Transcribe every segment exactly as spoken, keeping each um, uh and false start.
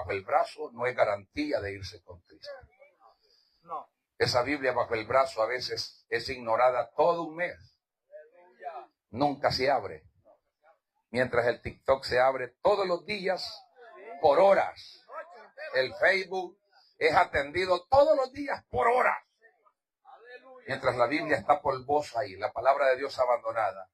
bajo el brazo no es garantía de irse con Cristo. Esa Biblia bajo el brazo a veces es ignorada todo un mes. Nunca se abre. Mientras el TikTok se abre todos los días, por horas. El Facebook es atendido todos los días, por horas. Mientras la Biblia está polvosa ahí, la palabra de Dios abandonada.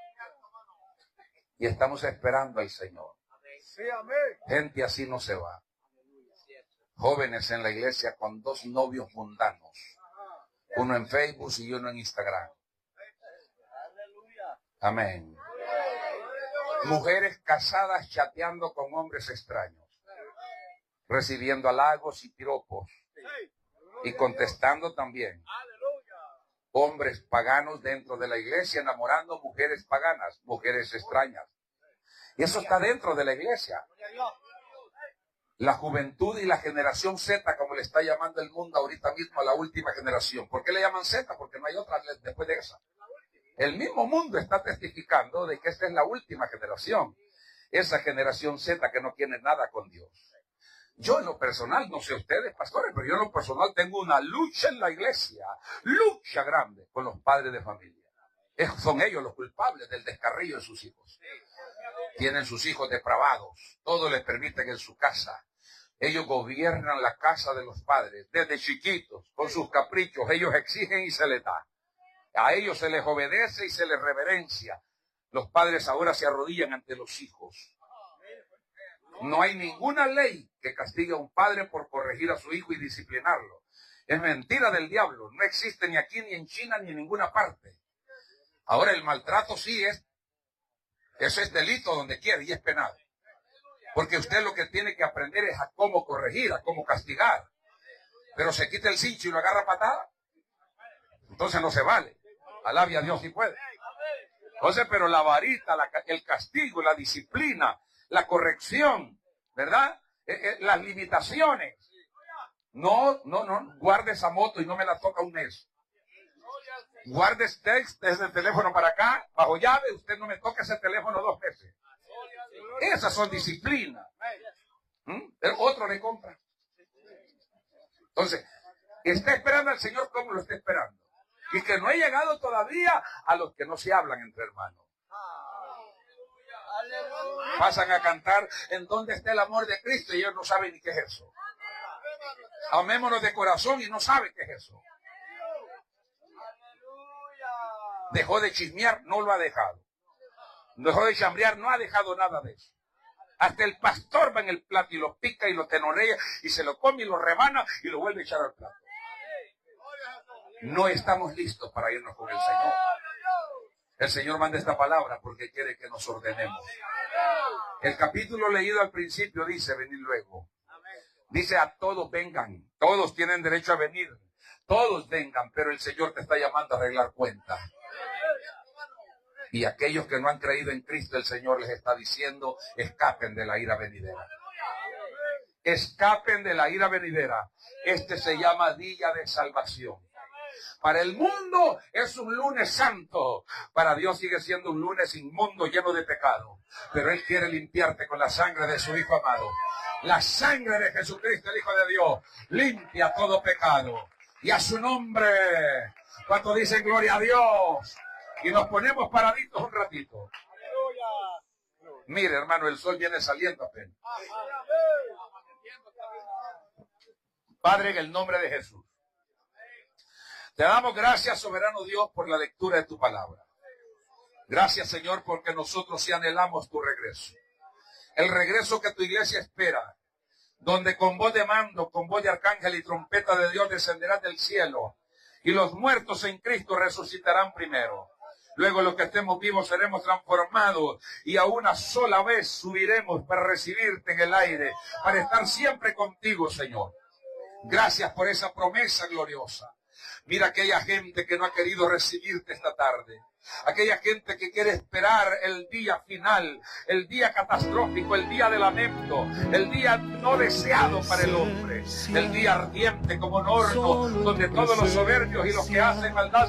Y estamos esperando al Señor. Gente así no se va. Jóvenes en la iglesia con dos novios mundanos. Uno en Facebook y uno en Instagram. Amén. Mujeres casadas chateando con hombres extraños. Recibiendo halagos y piropos. Y contestando también. Hombres paganos dentro de la iglesia enamorando mujeres paganas, mujeres extrañas. Y eso está dentro de la iglesia. La juventud y la generación Z, como le está llamando el mundo ahorita mismo a la última generación. ¿Por qué le llaman Z? Porque no hay otra después de esa. El mismo mundo está testificando de que esta es la última generación. Esa generación Z que no tiene nada con Dios. Yo en lo personal, no sé ustedes, pastores, pero yo en lo personal tengo una lucha en la iglesia. Lucha grande con los padres de familia. Es, son ellos los culpables del descarrío de sus hijos. Tienen sus hijos depravados. Todo les permiten en su casa. Ellos gobiernan la casa de los padres desde chiquitos, con sus caprichos. Ellos exigen y se les da. A ellos se les obedece y se les reverencia. Los padres ahora se arrodillan ante los hijos. No hay ninguna ley que castigue a un padre por corregir a su hijo y disciplinarlo. Es mentira del diablo. No existe ni aquí, ni en China, ni en ninguna parte. Ahora el maltrato sí es, eso es delito donde quiera y es penal. Porque usted lo que tiene que aprender es a cómo corregir, a cómo castigar. Pero se quita el cincho y lo agarra a patada. Entonces no se vale. Alabe a Dios si puede. Entonces, pero la varita, la, el castigo, la disciplina, la corrección, ¿verdad? Eh, eh, las limitaciones. No, no, no, guarde esa moto y no me la toca un mes. Guarde este, desde el teléfono para acá, bajo llave, usted no me toca ese teléfono dos veces. Esas son disciplinas. ¿Mm? El otro le compra. Entonces, está esperando al Señor como lo está esperando. Y que no he llegado todavía a los que no se hablan entre hermanos. Pasan a cantar en dónde está el amor de Cristo y ellos no saben ni qué es eso. Amémonos de corazón y no saben qué es eso. Dejó de chismear, no lo ha dejado. Dejó de chambrear, no ha dejado nada de eso. Hasta el pastor va en el plato y lo pica y lo tenorea y se lo come y lo rebana y lo vuelve a echar al plato. No estamos listos para irnos con el Señor. El Señor manda esta palabra porque quiere que nos ordenemos. El capítulo leído al principio dice, venid luego. Dice, a todos vengan. Todos tienen derecho a venir. Todos vengan, pero el Señor te está llamando a arreglar cuentas. Y aquellos que no han creído en Cristo, el Señor les está diciendo, escapen de la ira venidera. Escapen de la ira venidera. Este se llama día de salvación. Para el mundo es un lunes santo. Para Dios sigue siendo un lunes inmundo, lleno de pecado. Pero Él quiere limpiarte con la sangre de su Hijo amado. La sangre de Jesucristo, el Hijo de Dios, limpia todo pecado. Y a su nombre, cuando dicen gloria a Dios, y nos ponemos paraditos un ratito. Mire, hermano, el sol viene saliendo apenas. Padre, en el nombre de Jesús, te damos gracias, soberano Dios, por la lectura de tu palabra. Gracias, Señor, porque nosotros sí anhelamos tu regreso. El regreso que tu iglesia espera, donde con voz de mando, con voz de arcángel y trompeta de Dios descenderán del cielo, y los muertos en Cristo resucitarán primero. Luego los que estemos vivos seremos transformados y a una sola vez subiremos para recibirte en el aire, para estar siempre contigo, Señor. Gracias por esa promesa gloriosa. Mira aquella gente que no ha querido recibirte esta tarde. Aquella gente que quiere esperar el día final, el día catastrófico, el día de lamento, el día no deseado para el hombre, el día ardiente como un horno, donde todos los soberbios y los que hacen maldad